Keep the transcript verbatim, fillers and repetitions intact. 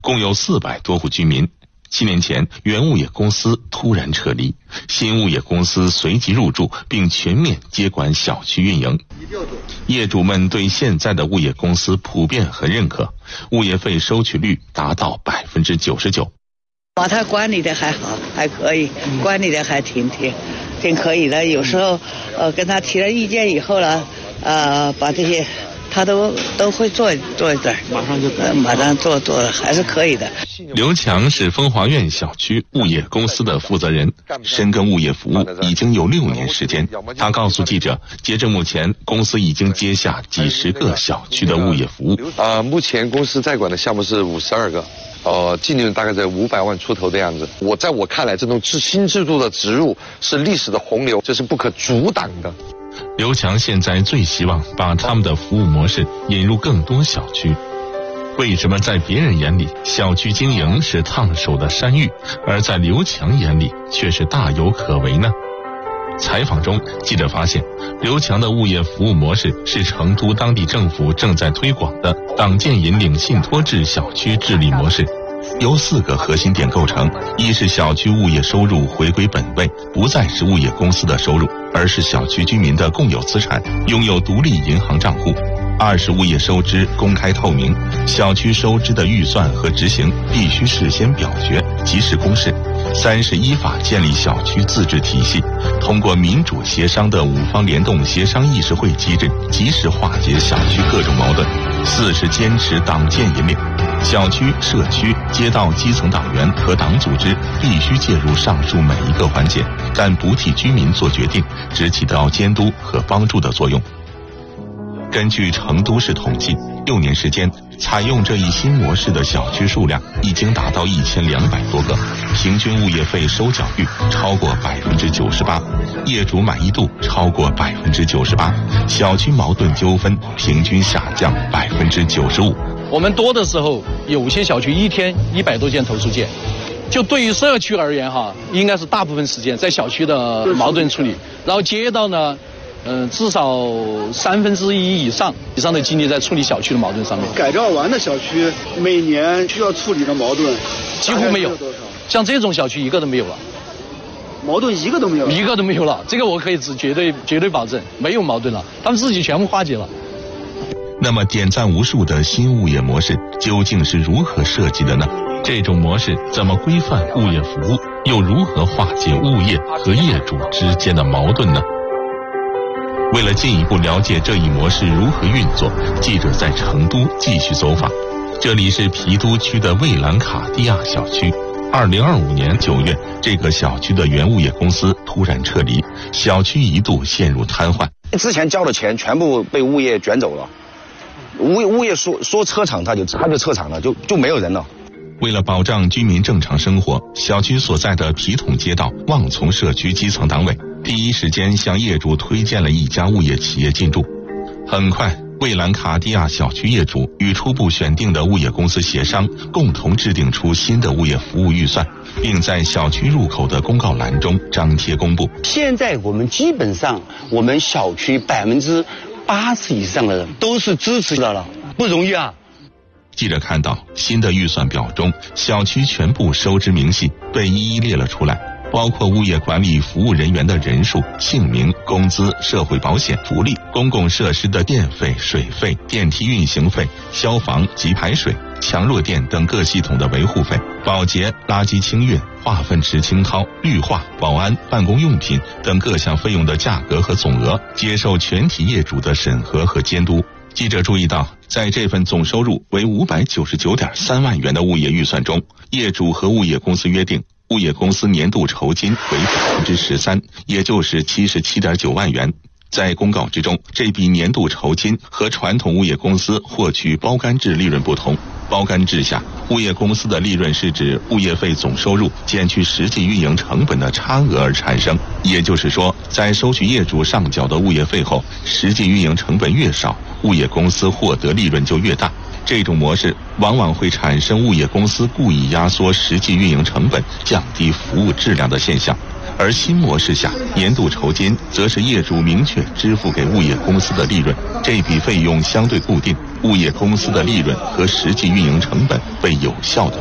共有四百多户居民。七年前，原物业公司突然撤离，新物业公司随即入驻，并全面接管小区运营。业主们对现在的物业公司普遍很认可，物业费收取率达到百分之九十九。 把他管理的还好，还可以，管理的还挺挺挺可以的。有时候，呃，跟他提了意见以后呢，呃，把这些他都都会做做一点，马上就呃马上做做，还是可以的。 刘强是风华苑小区物业公司的负责人，深耕物业服务已经有六年时间。他告诉记者，截至目前，公司已经接下几十个小区的物业服务。 啊、呃，目前公司在管的项目是五十二个。呃，净利润大概在五百万出头的样子。我在我看来，这种制新制度的植入是历史的洪流，这是不可阻挡的。 刘强现在最希望把他们的服务模式引入更多小区。为什么在别人眼里小区经营是烫手的山芋，而在刘强眼里却是大有可为呢？采访中，记者发现，刘强的物业服务模式是成都当地政府正在推广的党建引领信托制小区治理模式，由四个核心点构成：一是小区物业收入回归本位，不再是物业公司的收入，而是小区居民的共有资产，拥有独立银行账户；二是物业收支公开透明，小区收支的预算和执行必须事先表决，及时公示；三是依法建立小区自治体系，通过民主协商的五方联动协商议事会机制，及时化解小区各种矛盾；四是坚持党建引领，小区、社区、街道基层党员和党组织必须介入上述每一个环节，但不替居民做决定，只起到监督和帮助的作用。根据成都市统计，六年时间，采用这一新模式的小区数量已经达到一千两百多个，平均物业费收缴率超过百分之九十八，业主满意度超过百分之九十八，小区矛盾纠纷平均下降百分之九十五。 我们多的时候，有些小区一天一百多件投诉件。就对于社区而言哈，应该是大部分时间在小区的矛盾处理，然后街道呢。嗯、呃，至少三分之一以上以上的精力在处理小区的矛盾上面。 改造完的小区每年需要处理的矛盾几乎没有，像这种小区一个都没有了， 矛盾一个都没有， 一个都没有了。这个我可以绝对绝对保证，没有矛盾了，他们自己全部化解了。 那么点赞无数的新物业模式究竟是如何设计的呢？这种模式怎么规范物业服务，又如何化解物业和业主之间的矛盾呢？为了进一步了解这一模式如何运作，记者在成都继续走访。这里是郫都区的蔚蓝卡地亚小区。二零二五年九月，这个小区的原物业公司突然撤离，小区一度陷入瘫痪。 之前交的钱全部被物业卷走了，物物业说说撤场他就他就撤场了，就就没有人了。 为了保障居民正常生活，小区所在的皮统街道望从社区基层党委第一时间向业主推荐了一家物业企业进驻。很快，蔚蓝卡地亚小区业主与初步选定的物业公司协商，共同制定出新的物业服务预算，并在小区入口的公告栏中张贴公布。 现在我们基本上，我们小区百分之八十以上的人都是支持的了，不容易啊。 记者看到新的预算表中，小区全部收支明细被一一列了出来，包括物业管理服务人员的人数、姓名、工资、社会保险、福利、公共设施的电费、水费、电梯运行费、消防、急排水、强弱电等各系统的维护费、保洁、垃圾清运、化粪池清掏、绿化、保安、办公用品等各项费用的价格和总额，接受全体业主的审核和监督。记者注意到，在这份总收入为五百九十九点三万元的物业预算中，业主和物业公司约定，物业公司年度酬金为百分之十三，也就是七十七点九万元。在公告之中，这笔年度酬金和传统物业公司获取包干制利润不同。包干制下，物业公司的利润是指物业费总收入减去实际运营成本的差额而产生。也就是说，在收取业主上缴的物业费后，实际运营成本越少，物业公司获得利润就越大。这种模式往往会产生物业公司故意压缩实际运营成本、降低服务质量的现象。 而新模式下，年度酬金则是业主明确支付给物业公司的利润，这笔费用相对固定，物业公司的利润和实际运营成本被有效的